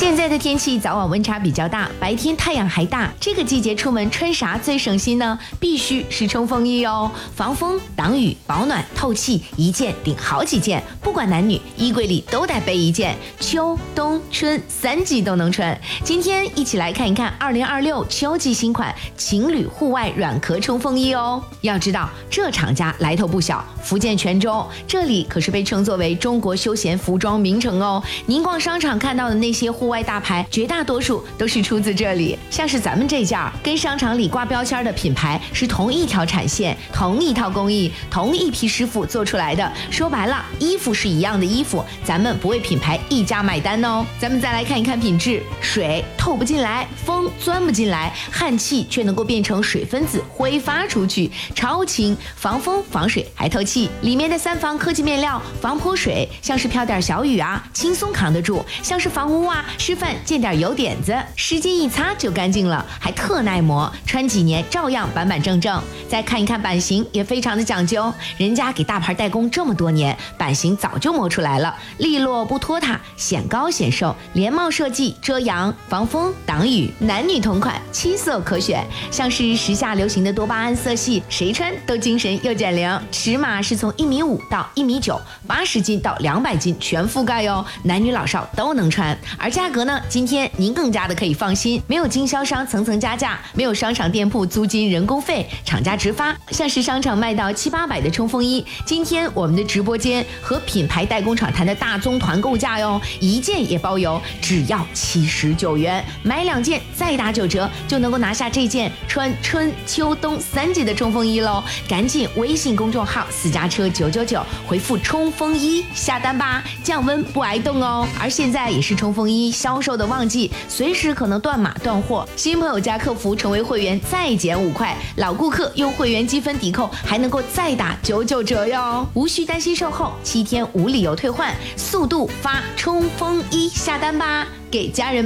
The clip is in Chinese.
现在的天气早晚温差比较大，白天太阳还大，这个季节出门穿啥最省心呢？必须是冲锋衣哦，防风、挡雨、保暖、透气，一件顶好几件，不管男女，衣柜里都得备一件，秋冬春3季都能穿。今天一起来看一看2026秋季新款情侣户外软壳冲锋衣哦。要知道这厂家来头不小，福建泉州，这里可是被称作为中国休闲服装名城哦。您逛商场看到的那些户外大牌，绝大多数都是出自这里。像是咱们这件跟商场里挂标签的品牌是同一条产线、同一套工艺、同一批师傅做出来的。说白了，衣服是一样的衣服，咱们不为品牌一家买单哦。咱们再来看一看品质，水透不进来，风钻不进来，汗气却能够变成水分子挥发出去，超轻，防风防水还透气。里面的3防科技面料，防泼水，像是飘点小雨啊，轻松扛得住；像是防污啊，吃饭见点油点子，湿巾一擦就干净了，还特耐磨，穿几年照样板板正正。再看一看版型，也非常的讲究，人家给大牌代工这么多年，版型早就磨出来了，利落不拖沓，显高显瘦，连帽设计，遮阳防风挡雨，男女同款，7色可选。像是时下流行的多巴胺色系，谁穿都精神又减龄。尺码是从1.5米到1.9米，80斤到200斤全覆盖哟，男女老少都能穿。而价格呢，今天您更加的可以放心，没有经销商层层加价，没有商场店铺租金人工费，厂家直发。像是商场卖到700-800的冲锋衣，今天我们的直播间和品牌代工厂谈的大宗团购价哟，一件也包邮，只要79元，买2件再打9折，就能够拿下这件穿春秋冬3季的冲锋衣喽！赶紧微信公众号私家车999回复冲锋衣下单吧，降温不挨冻哦。而现在也是冲锋衣销售的旺季，随时可能断码断货，新朋友加客服成为会员再减5块，老顾客用会员积分抵扣还能够再打99折哟，无需担心售后，7天无理由退换，速度发冲锋衣下单吧，给家人